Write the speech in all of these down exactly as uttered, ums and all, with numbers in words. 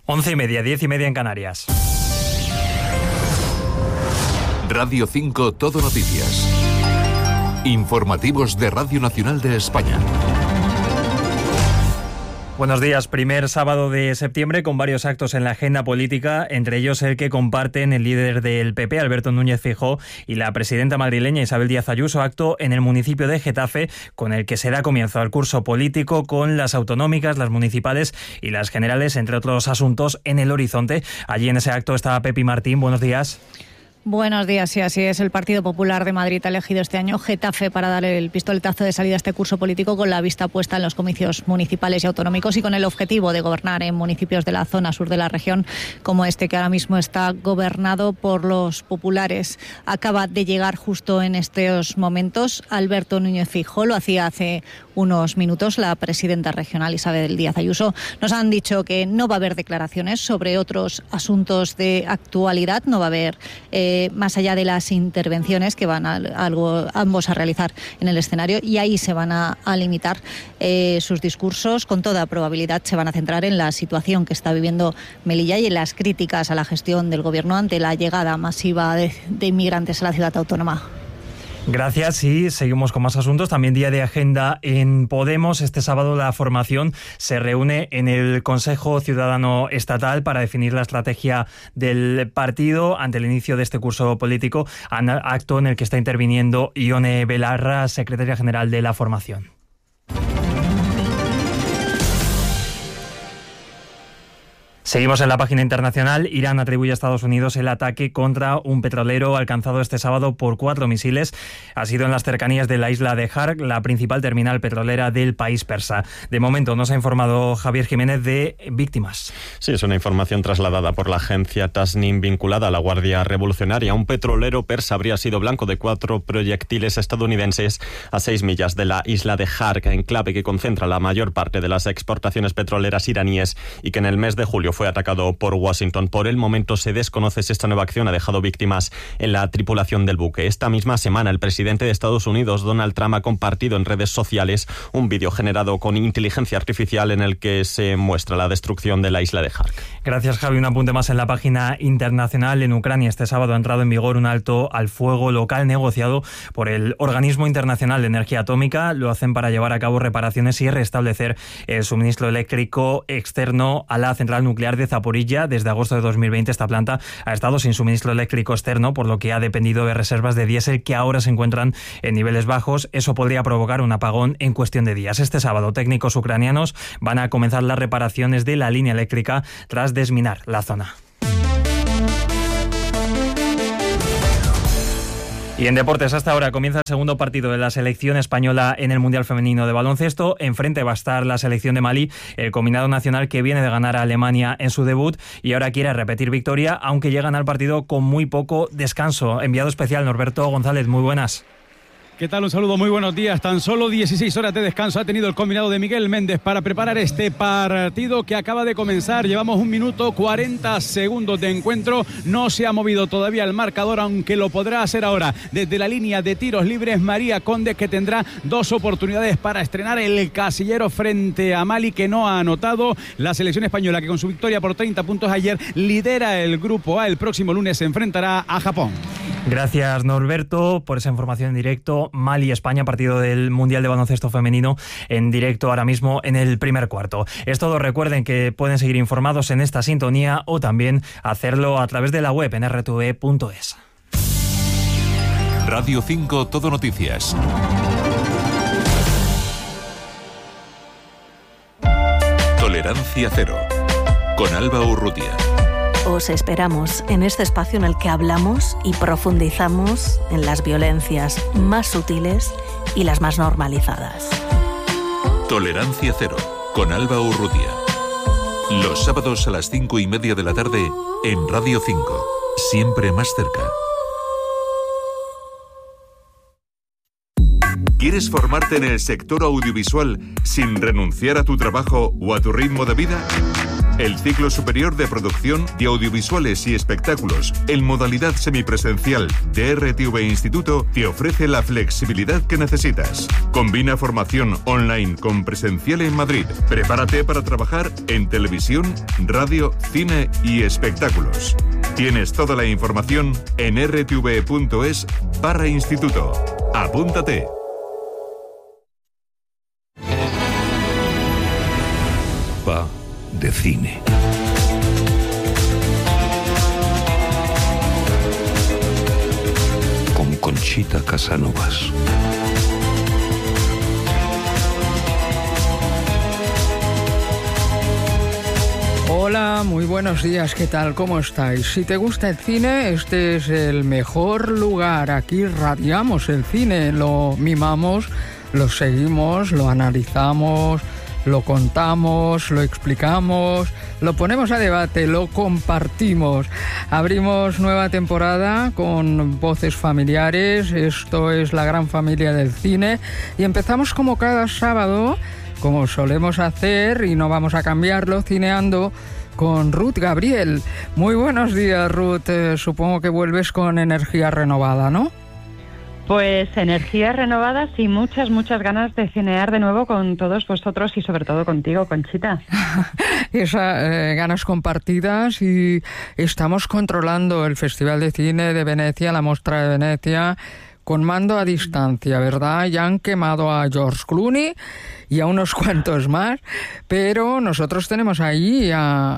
Once y media, diez y media en Canarias. Radio cinco Todo Noticias. Informativos de Radio Nacional de España. Buenos días. Primer sábado de septiembre con varios actos en la agenda política, entre ellos el que comparten el líder del P P, Alberto Núñez Feijóo, y la presidenta madrileña Isabel Díaz Ayuso, acto en el municipio de Getafe con el que se da comienzo al curso político con las autonómicas, las municipales y las generales, entre otros asuntos, en el horizonte. Allí en ese acto estaba Pepi Martín. Buenos días. Buenos días, sí, así es. El Partido Popular de Madrid ha elegido este año Getafe para dar el pistoletazo de salida a este curso político, con la vista puesta en los comicios municipales y autonómicos y con el objetivo de gobernar en municipios de la zona sur de la región, como este que ahora mismo está gobernado por los populares. Acaba de llegar justo en estos momentos Alberto Núñez Feijóo, lo hacía hace unos minutos la presidenta regional Isabel Díaz Ayuso. Nos han dicho que no va a haber declaraciones sobre otros asuntos de actualidad, no va a haber eh, más allá de las intervenciones que van a, algo, ambos a realizar en el escenario, y ahí se van a, a limitar eh, sus discursos. Con toda probabilidad se van a centrar en la situación que está viviendo Melilla y en las críticas a la gestión del gobierno ante la llegada masiva de, de inmigrantes a la ciudad autónoma. Gracias, y seguimos con más asuntos. También día de agenda en Podemos. Este sábado la formación se reúne en el Consejo Ciudadano Estatal para definir la estrategia del partido ante el inicio de este curso político, acto en el que está interviniendo Ione Belarra, secretaria general de la formación. Seguimos en la página internacional. Irán atribuye a Estados Unidos el ataque contra un petrolero alcanzado este sábado por cuatro misiles. Ha sido en las cercanías de la isla de Harg, la principal terminal petrolera del país persa. De momento nos ha informado Javier Jiménez de víctimas. Sí, es una información trasladada por la agencia Tasnim vinculada a la Guardia Revolucionaria. Un petrolero persa habría sido blanco de cuatro proyectiles estadounidenses a seis millas de la isla de Harg, enclave que concentra la mayor parte de las exportaciones petroleras iraníes y que en el mes de julio fue atacado por Washington. Por el momento se desconoce si esta nueva acción ha dejado víctimas en la tripulación del buque. Esta misma semana el presidente de Estados Unidos, Donald Trump, ha compartido en redes sociales un vídeo generado con inteligencia artificial en el que se muestra la destrucción de la isla de Harg. Gracias, Javi. Un apunte más en la página internacional. En Ucrania este sábado ha entrado en vigor un alto al fuego local negociado por el Organismo Internacional de Energía Atómica. Lo hacen para llevar a cabo reparaciones y restablecer el suministro eléctrico externo a la central nuclear de Zaporilla. Desde agosto de dos mil veinte esta planta ha estado sin suministro eléctrico externo, por lo que ha dependido de reservas de diésel que ahora se encuentran en niveles bajos. Eso podría provocar un apagón en cuestión de días. Este sábado técnicos ucranianos van a comenzar las reparaciones de la línea eléctrica tras desminar la zona. Y en deportes, hasta ahora comienza el segundo partido de la selección española en el Mundial Femenino de Baloncesto. Enfrente va a estar la selección de Malí, el combinado nacional que viene de ganar a Alemania en su debut y ahora quiere repetir victoria, aunque llegan al partido con muy poco descanso. Enviado especial Norberto González, muy buenas. ¿Qué tal? Un saludo, muy buenos días. Tan solo dieciséis horas de descanso ha tenido el combinado de Miguel Méndez para preparar este partido que acaba de comenzar. Llevamos un minuto cuarenta segundos de encuentro. No se ha movido todavía el marcador, aunque lo podrá hacer ahora. Desde la línea de tiros libres, María Conde, que tendrá dos oportunidades para estrenar el casillero frente a Mali, que no ha anotado. La selección española, que con su victoria por treinta puntos ayer lidera el grupo A. El próximo lunes se enfrentará a Japón. Gracias, Norberto, por esa información en directo. Mali-España, partido del Mundial de Baloncesto Femenino en directo ahora mismo en el primer cuarto. Es todo. Recuerden que pueden seguir informados en esta sintonía o también hacerlo a través de la web en erre te ve punto es. Radio cinco Todo Noticias. Tolerancia cero. Con Alba Urrutia. Os esperamos en este espacio en el que hablamos y profundizamos en las violencias más sutiles y las más normalizadas. Tolerancia cero, con Alba Urrutia. Los sábados a las cinco y media de la tarde en Radio cinco. Siempre más cerca. ¿Quieres formarte en el sector audiovisual sin renunciar a tu trabajo o a tu ritmo de vida? el ciclo superior de producción de audiovisuales y espectáculos en modalidad semipresencial de R T V Instituto te ofrece la flexibilidad que necesitas. Combina formación online con presencial en Madrid. Prepárate para trabajar en televisión, radio, cine y espectáculos. Tienes toda la información en r t v punto es barra instituto. Apúntate. Va de cine. Con Conchita Casanovas. Hola, muy buenos días, ¿qué tal? ¿Cómo estáis? Si te gusta el cine, este es el mejor lugar. Aquí radiamos el cine, lo mimamos, lo seguimos, lo analizamos, lo contamos, lo explicamos, lo ponemos a debate, lo compartimos. Abrimos nueva temporada con voces familiares, esto es la gran familia del cine, y empezamos como cada sábado, como solemos hacer, y no vamos a cambiarlo, cineando con Ruth Gabriel. Muy buenos días, Ruth. Eh, supongo que vuelves con energía renovada, ¿no? Pues energías renovadas y muchas, muchas ganas de cinear de nuevo con todos vosotros y sobre todo contigo, Conchita. Esas eh, ganas compartidas, y estamos controlando el Festival de Cine de Venecia, la Mostra de Venecia, con mando a distancia, ¿verdad? Ya han quemado a George Clooney y a unos cuantos más, pero nosotros tenemos ahí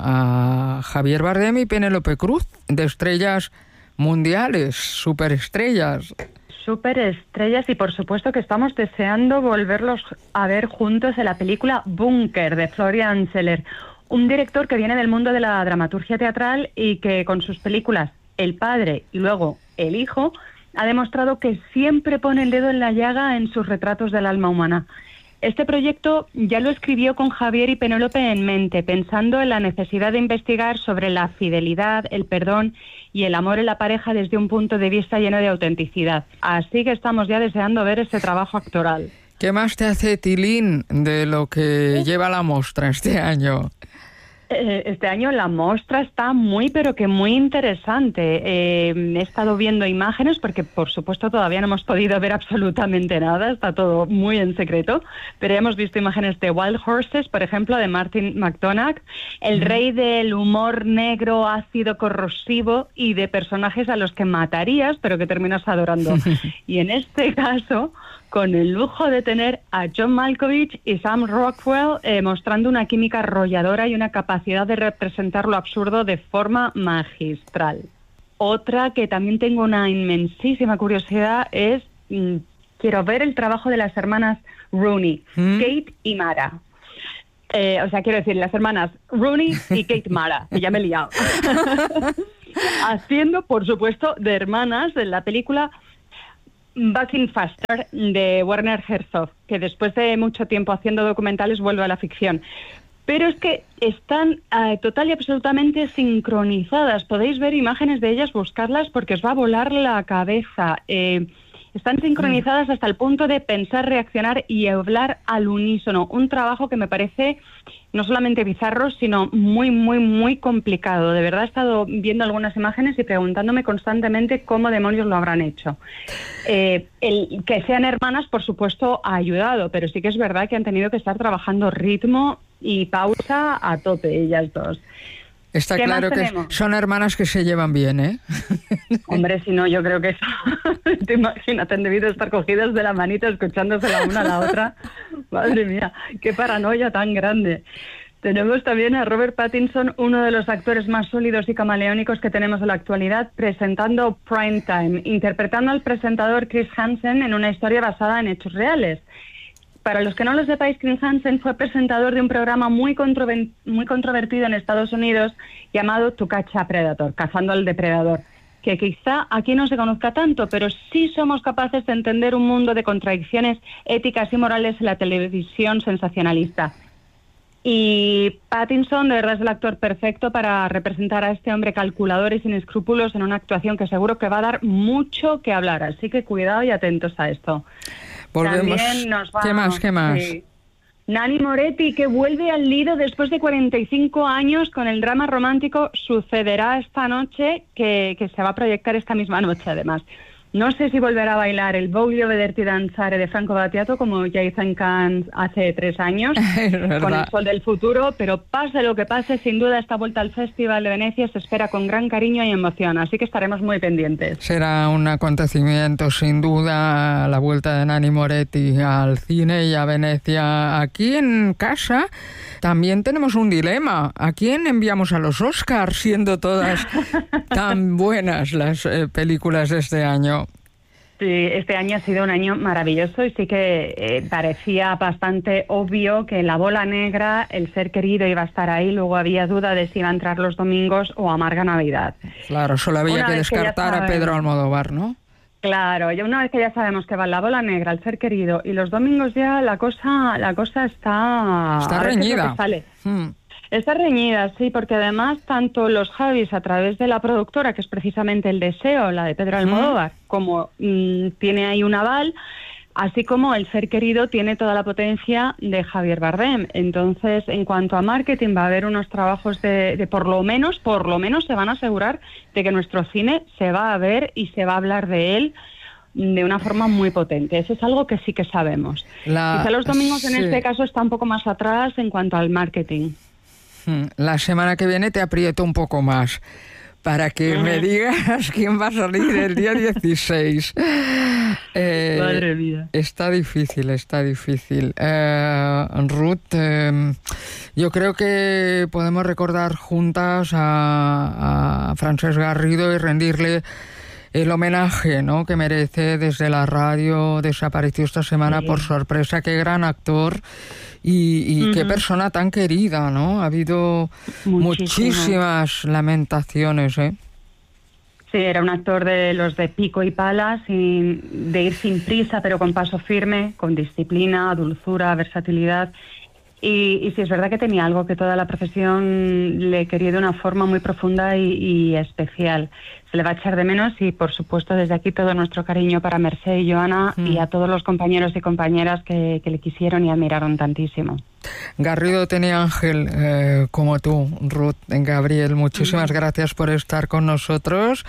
a, a Javier Bardem y Penélope Cruz, de estrellas mundiales, superestrellas. Superestrellas, y por supuesto que estamos deseando volverlos a ver juntos en la película Bunker, de Florian Zeller, un director que viene del mundo de la dramaturgia teatral y que con sus películas El Padre y luego El Hijo ha demostrado que siempre pone el dedo en la llaga en sus retratos del alma humana. Este proyecto ya lo escribió con Javier y Penélope en mente, pensando en la necesidad de investigar sobre la fidelidad, el perdón y el amor en la pareja desde un punto de vista lleno de autenticidad. Así que estamos ya deseando ver este trabajo actoral. ¿Qué más te hace tilín de lo que lleva la mostra este año? Este año la muestra está muy, pero que muy interesante. Eh, he estado viendo imágenes porque, por supuesto, todavía no hemos podido ver absolutamente nada. Está todo muy en secreto. Pero hemos visto imágenes de Wild Horses, por ejemplo, de Martin McDonagh, el rey del humor negro, ácido, corrosivo y de personajes a los que matarías, pero que terminas adorando. Y en este caso, con el lujo de tener a John Malkovich y Sam Rockwell eh, mostrando una química arrolladora y una capacidad de representar lo absurdo de forma magistral. Otra que también tengo una inmensísima curiosidad es, mmm, quiero ver el trabajo de las hermanas Rooney, ¿Mm? Kate y Mara. Eh, o sea, quiero decir, las hermanas Rooney y Kate Mara, que ya me he liado. Haciendo, por supuesto, de hermanas en la película Bucking Faster de Werner Herzog, que después de mucho tiempo haciendo documentales vuelve a la ficción. Pero es que están eh, total y absolutamente sincronizadas. Podéis ver imágenes de ellas, buscarlas, porque os va a volar la cabeza. Eh, están sincronizadas hasta el punto de pensar, reaccionar y hablar al unísono. Un trabajo que me parece no solamente bizarro, sino muy, muy, muy complicado. De verdad he estado viendo algunas imágenes y preguntándome constantemente cómo demonios lo habrán hecho. Eh, el que sean hermanas, por supuesto, ha ayudado, pero sí que es verdad que han tenido que estar trabajando ritmo y pausa a tope ellas dos. Está claro que tenemos? Son hermanas que se llevan bien, ¿eh? Hombre, si no, yo creo que eso... Te imaginas, han debido estar cogidas de la manita, escuchándose la una a la otra. Madre mía, qué paranoia tan grande. Tenemos también a Robert Pattinson, uno de los actores más sólidos y camaleónicos que tenemos en la actualidad, presentando Prime Time, interpretando al presentador Chris Hansen en una historia basada en hechos reales. Para los que no lo sepáis, Chris Hansen fue presentador de un programa muy, controver- muy controvertido en Estados Unidos llamado To Catch a Predator, Cazando al Depredador, que quizá aquí no se conozca tanto, pero sí somos capaces de entender un mundo de contradicciones éticas y morales en la televisión sensacionalista. Y Pattinson de verdad es el actor perfecto para representar a este hombre calculador y sin escrúpulos en una actuación que seguro que va a dar mucho que hablar, así que cuidado y atentos a esto. Volvemos. También nos vamos, ¿Qué más? ¿Qué más? Sí. Nanni Moretti, que vuelve al Lido después de cuarenta y cinco años con el drama romántico Sucederá esta noche, que, que se va a proyectar esta misma noche, además. No sé si volverá a bailar el Voglio vederti danzare de Franco Battiato, como ya hizo en Cannes hace tres años, con El sol del futuro, pero pase lo que pase, sin duda esta vuelta al Festival de Venecia se espera con gran cariño y emoción, así que estaremos muy pendientes. Será un acontecimiento, sin duda, la vuelta de Nanni Moretti al cine y a Venecia. Aquí en casa también tenemos un dilema. ¿A quién enviamos a los Oscars, siendo todas tan buenas las eh, películas de este año? Sí, este año ha sido un año maravilloso y sí que eh, parecía bastante obvio que La bola negra, El ser querido iba a estar ahí, luego había duda de si iba a entrar los domingos o Amarga Navidad. Claro, solo había una que descartar que a Pedro Almodóvar, ¿no? Claro, y una vez que ya sabemos que va La bola negra, El ser querido y los domingos ya la cosa la cosa está... Está reñida. Sale. Hmm. Está reñida, sí, porque además tanto los Javis a través de la productora, que es precisamente El deseo, la de Pedro Almodóvar, mm. como mmm, tiene ahí un aval, así como El ser querido tiene toda la potencia de Javier Bardem. Entonces, en cuanto a marketing, va a haber unos trabajos de, de por lo menos, por lo menos se van a asegurar de que nuestro cine se va a ver y se va a hablar de él de una forma muy potente. Eso es algo que sí que sabemos. La... Quizá los domingos en sí. este caso está un poco más atrás en cuanto al marketing. La semana que viene te aprieto un poco más para que me digas quién va a salir el día dieciséis. Eh, Madre mía. Está difícil, está difícil. Eh, Ruth, eh, yo creo que podemos recordar juntas a, a Francesc Garrido y rendirle el homenaje, ¿no?, que merece desde la radio. Desapareció esta semana sí. por sorpresa. Qué gran actor y, y uh-huh. qué persona tan querida, ¿no? Ha habido Muchísimo. muchísimas lamentaciones, ¿eh? Sí, era un actor de los de pico y pala, sin, de ir sin prisa, pero con paso firme, con disciplina, dulzura, versatilidad. Y, y sí, es verdad que tenía algo que toda la profesión le quería de una forma muy profunda y, y especial. Se le va a echar de menos y, por supuesto, desde aquí todo nuestro cariño para Mercé y Joana mm. y a todos los compañeros y compañeras que, que le quisieron y admiraron tantísimo. Garrido tenía ángel eh, como tú, Ruth. Gabriel, muchísimas mm. gracias por estar con nosotros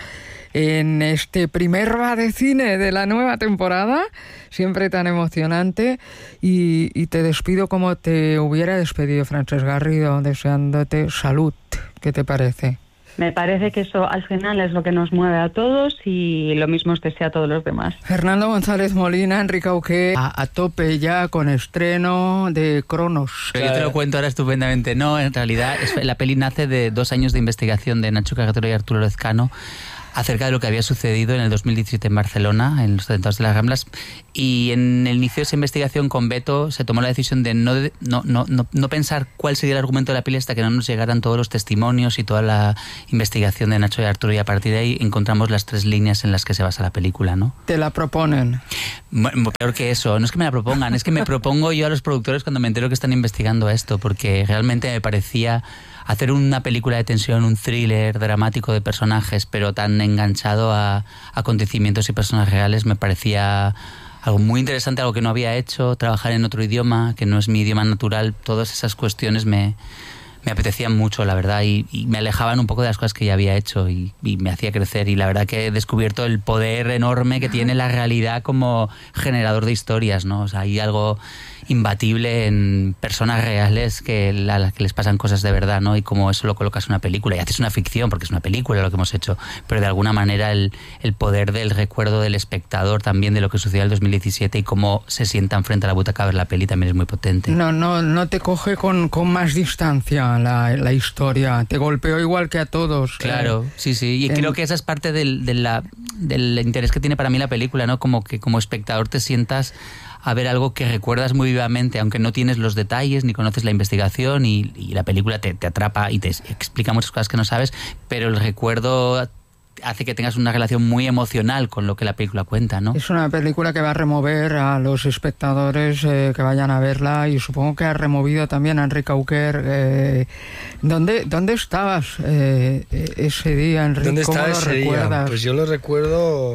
en este primer Va de Cine de la nueva temporada, siempre tan emocionante, y, y te despido como te hubiera despedido Francesc Garrido, deseándote salud. ¿Qué te parece? Me parece que eso al final es lo que nos mueve a todos y lo mismo os desea a todos los demás. Fernando González Molina, Enrique Auqué, a, a tope ya con estreno de Cronos. Pero yo te lo cuento ahora estupendamente. No, en realidad es, la peli nace de dos años de investigación de Nacho Cagatero y Arturo Lezcano acerca de lo que había sucedido en el dos mil diecisiete en Barcelona, en los atentados de las Ramblas, y en el inicio de esa investigación con Beto se tomó la decisión de no, no, no, no, no pensar cuál sería el argumento de la peli hasta que no nos llegaran todos los testimonios y toda la investigación de Nacho y Arturo, y a partir de ahí encontramos las tres líneas en las que se basa la película, ¿no? ¿Te la proponen? Bueno, peor que eso, no es que me la propongan, es que me propongo yo a los productores cuando me entero que están investigando esto, porque realmente me parecía hacer una película de tensión, un thriller dramático de personajes, pero tan enganchado a acontecimientos y personas reales, me parecía algo muy interesante, algo que no había hecho, trabajar en otro idioma, que no es mi idioma natural. Todas esas cuestiones me, me apetecían mucho, la verdad, y, y me alejaban un poco de las cosas que ya había hecho y, y me hacía crecer, y la verdad que he descubierto el poder enorme que tiene la realidad como generador de historias, ¿no? O sea, hay algo imbatible en personas reales que, a las que les pasan cosas de verdad, ¿no? Y como eso lo colocas en una película y haces una ficción, porque es una película lo que hemos hecho, pero de alguna manera el, el poder del recuerdo del espectador también de lo que sucedió en el dos mil diecisiete y cómo se sientan frente a la butaca a ver la peli también es muy potente. No, no, no te coge con, con más distancia la, la historia, te golpeó igual que a todos. Claro, eh, sí, sí, y en... creo que esa es parte del, de la, del interés que tiene para mí la película, ¿no? Como que como espectador te sientas a ver algo que recuerdas muy vivamente, aunque no tienes los detalles ni conoces la investigación, y, y la película te, te atrapa y te explica muchas cosas que no sabes, pero el recuerdo hace que tengas una relación muy emocional con lo que la película cuenta, ¿no? Es una película que va a remover a los espectadores eh, que vayan a verla, y supongo que ha removido también a Enrique Auquer. Eh, ¿dónde, ¿Dónde estabas eh, ese día, Enrique? ¿Dónde ¿Cómo estaba lo ese recuerdas? día? Pues yo lo recuerdo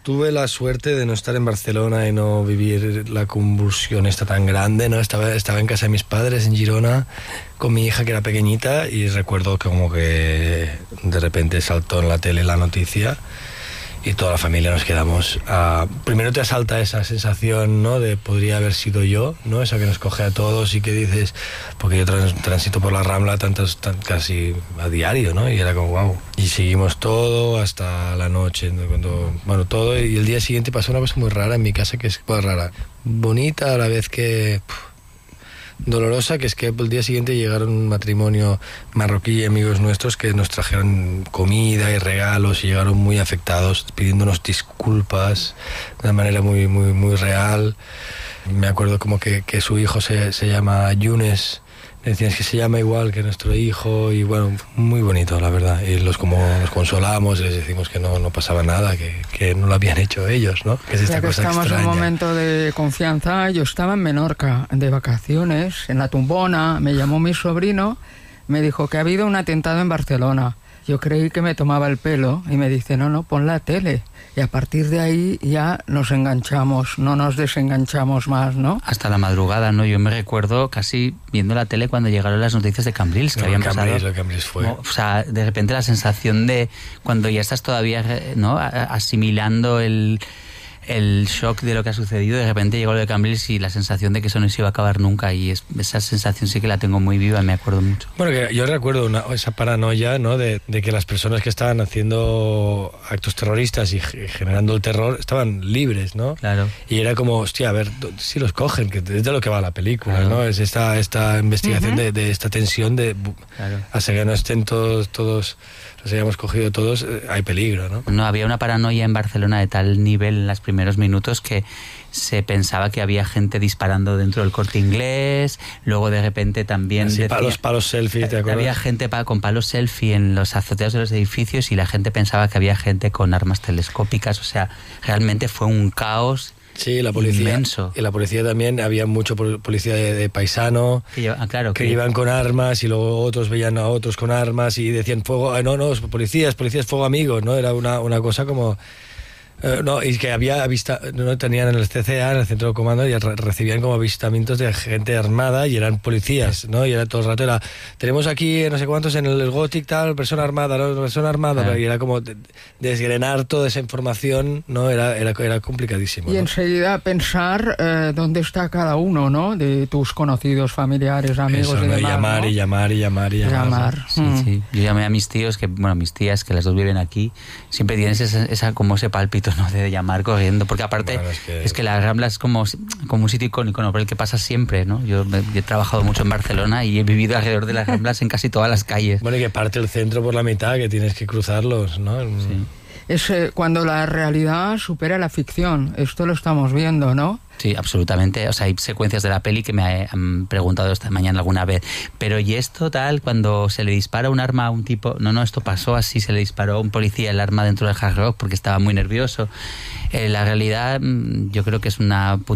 tuve la suerte de no estar en Barcelona y no vivir la convulsión esta tan grande, ¿no? Estaba, estaba en casa de mis padres en Girona con mi hija que era pequeñita y recuerdo que como que de repente saltó en la tele la noticia y toda la familia nos quedamos. Uh, primero te asalta esa sensación, ¿no? De podría haber sido yo, ¿no? Esa que nos coge a todos y que dices, porque yo trans, transito por la Rambla tantas, tan, casi a diario, ¿no? Y era como, wow. Y seguimos todo hasta la noche, ¿no? Cuando, bueno, todo. Y el día siguiente pasó una cosa muy rara en mi casa, que es pues, rara. Bonita a la vez que... Pff, dolorosa, que es que el día siguiente llegaron un matrimonio marroquí, amigos nuestros, que nos trajeron comida y regalos y llegaron muy afectados, pidiéndonos disculpas de una manera muy, muy, muy real. Me acuerdo como que, que su hijo se, se llama Younes, le decían es que se llama igual que nuestro hijo y bueno, muy bonito la verdad. Y los como nos consolamos y les decimos que no, no pasaba nada, que, que no lo habían hecho ellos, ¿no? Que es esta ya que cosa estamos extraña. en un momento de confianza, yo estaba en Menorca de vacaciones, en la Tumbona, me llamó mi sobrino, me dijo que ha habido un atentado en Barcelona. Yo creí que me tomaba el pelo y me dice, no, no, pon la tele. Y a partir de ahí ya nos enganchamos, no nos desenganchamos más, ¿no? Hasta la madrugada, ¿no? Yo me recuerdo casi viendo la tele cuando llegaron las noticias de Cambrils, que no, habían Cambrils, pasado. Lo Cambrils fue. ¿No? O sea, de repente la sensación de cuando ya estás todavía, ¿no? asimilando el... el shock de lo que ha sucedido, de repente llegó lo de Cambrils y la sensación de que eso no se iba a acabar nunca, y es, esa sensación sí que la tengo muy viva, me acuerdo mucho. Bueno, que yo recuerdo una, esa paranoia, ¿no? De, de que las personas que estaban haciendo actos terroristas y generando el terror estaban libres, ¿no? Claro. Y era como, hostia, a ver, si los cogen, que es de lo que va la película, claro. ¿no? Es esta, esta investigación uh-huh. de, de esta tensión de claro. hasta que no estén todos, todos los hayamos cogido todos, hay peligro, ¿no? No, había una paranoia en Barcelona de tal nivel en los primeros minutos que se pensaba que había gente disparando dentro del Corte Inglés, luego de repente también... Así, decía, palos, palos selfie, ¿te acuerdas? Había gente pa, con palos selfie en los azoteas de los edificios y la gente pensaba que había gente con armas telescópicas, o sea, realmente fue un caos. Sí, la policía. Inmenso. Y la policía también, había mucho policía de, de paisano que, lleva, ah, claro, que, que iban con armas y luego otros veían a otros con armas y decían fuego, no, no, policías, policías, fuego amigos, ¿no? Era una, una cosa como... Uh, no, y que había avista, no tenían en el C C A, en el centro de comando, y re recibían como avistamientos de gente armada y eran policías, ¿no? Y era todo el rato, era, tenemos aquí no sé cuántos en el, el Gothic tal, persona armada, ¿no? Persona armada, ah. y era como de, desgrenar toda esa información, ¿no? Era, era, era complicadísimo. Y ¿no? enseguida pensar eh, dónde está cada uno, ¿no? De tus conocidos, familiares, amigos Eso, y ¿no? demás, Y llamar, ¿no? y llamar, y llamar, y llamar. llamar. Sí, mm. sí. Yo llamé a mis tíos, que bueno, mis tías, que las dos viven aquí, siempre tienen esa, esa como ese pálpito, ¿no? De llamar corriendo, porque aparte bueno, es, que... es que la Rambla es como, como un sitio icónico, ¿no? Por el que pasa siempre, ¿no? Yo, yo he trabajado mucho en Barcelona y he vivido alrededor de las Ramblas en casi todas las calles. Bueno, y que parte el centro por la mitad, que tienes que cruzarlos, ¿no? Sí. Es eh, cuando la realidad supera la ficción. Esto lo estamos viendo, ¿no? Sí, absolutamente. O sea, hay secuencias de la peli que me han preguntado esta mañana alguna vez. Pero ¿y esto tal? Cuando se le dispara un arma a un tipo... No, no, esto pasó así. Se le disparó a un policía el arma dentro del Hard Rock porque estaba muy nervioso. Eh, la realidad yo creo que es una...